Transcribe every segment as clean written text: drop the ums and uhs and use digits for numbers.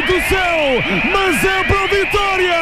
do céu, mas é para a vitória!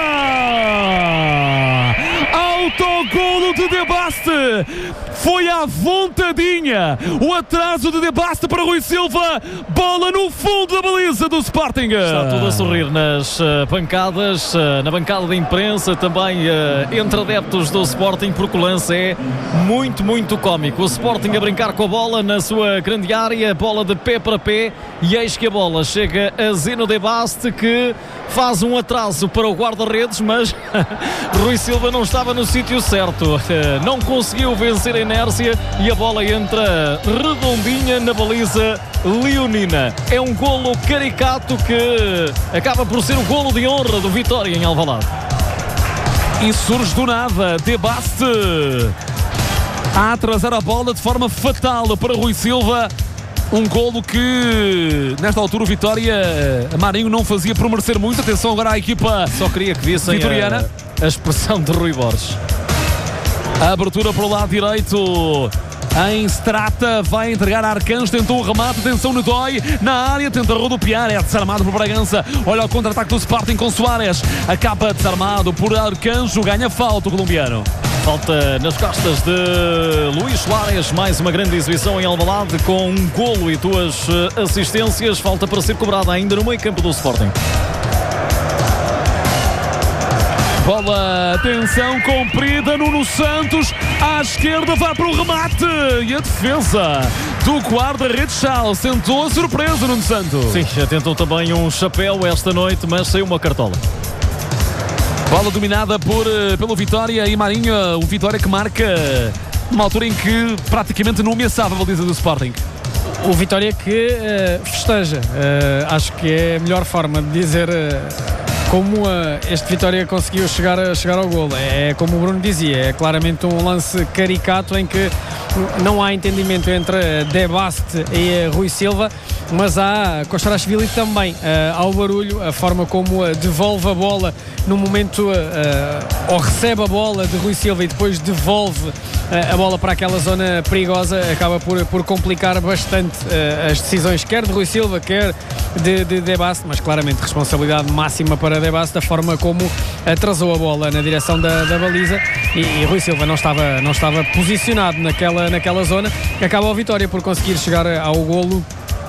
Autogolo de De Baste, foi à vontadinha, o atraso de De Baste para Rui Silva, bola no fundo da baliza do Sporting. Está tudo a sorrir nas pancadas, na bancada de imprensa, também entre adeptos do Sporting, porque o lance é muito, muito cómico. O Sporting a brincar com a bola na sua grande área, bola de pé para pé, e eis que a bola chega a Zeno De Baste, que faz um atraso para o guarda-redes, mas Rui Silva não estava no sítio certo, não conseguiu vencer a inércia e a bola entra redondinha na baliza leonina. É um golo caricato que acaba por ser o golo de honra do Vitória em Alvalade. E surge do nada De Baste a atrasar a bola de forma fatal para Rui Silva. Um golo que, nesta altura, o Vitória, Marinho, não fazia por merecer muito. Atenção agora à equipa. Só queria que vissem vitoriana. A expressão de Rui Borges. A abertura para o lado direito. Em Strata, vai entregar a Arcanjo, tentou o remate, atenção no Dói, na área, tenta rodopiar, é desarmado por Bragança. Olha o contra-ataque do Sporting com Soares, acaba desarmado por Arcanjo, ganha falta o colombiano. Falta nas costas de Luís Soares, mais uma grande exibição em Alvalade com um golo e 2 assistências. Falta para ser cobrada ainda no meio campo do Sporting. Bola, atenção, comprida, Nuno Santos, à esquerda, vai para o remate, e a defesa do guarda-redes Charles tentou a surpresa, Nuno Santos. Sim, já tentou também um chapéu esta noite, mas saiu uma cartola. Bola dominada pelo Vitória e Marinho, o Vitória que marca numa altura em que praticamente não ameaçava a baliza do Sporting. O Vitória que festeja, acho que é a melhor forma de dizer como este Vitória conseguiu chegar ao golo. É como o Bruno dizia, é claramente um lance caricato em que não há entendimento entre De Baste e Rui Silva, mas há Kostarashvili também. Há o barulho, a forma como devolve a bola no momento, ou recebe a bola de Rui Silva e depois devolve a bola para aquela zona perigosa, acaba por complicar bastante as decisões, quer de Rui Silva, quer de De Baste, mas claramente responsabilidade máxima para De Baste, da forma como atrasou a bola na direção da baliza, e Rui Silva não estava posicionado naquela zona. Acaba a Vitória por conseguir chegar ao golo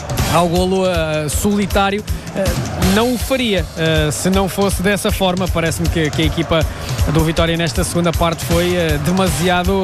solitário. Não o faria se não fosse dessa forma. Parece-me que a equipa do Vitória nesta segunda parte foi demasiado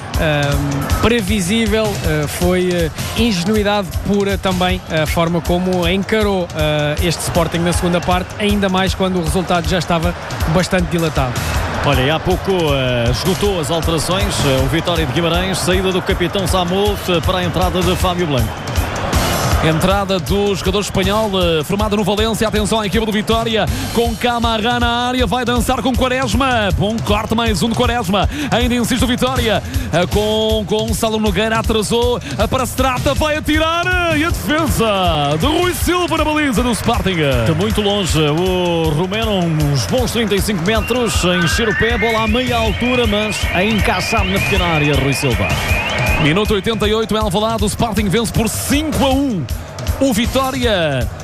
previsível, foi ingenuidade pura também a forma como encarou este Sporting na segunda parte, ainda mais quando o resultado já estava bastante dilatado. Olha, e há pouco esgotou as alterações o Vitória de Guimarães, saída do capitão Samouth para a entrada de Fábio Blanco. Entrada do jogador espanhol formado no Valência. Atenção à equipa do Vitória com Camará na área, vai dançar com Quaresma, bom corte, mais um de Quaresma, ainda insiste o Vitória com Gonçalo Nogueira, atrasou para Strata, vai atirar, e a defesa de Rui Silva na baliza do Sporting. De muito longe o romeno, uns bons 35 metros, a encher o pé, bola à meia altura, mas a encaixar na pequena área Rui Silva. Minuto 88 em Alvalade, o Sporting vence por 5-1 o Vitória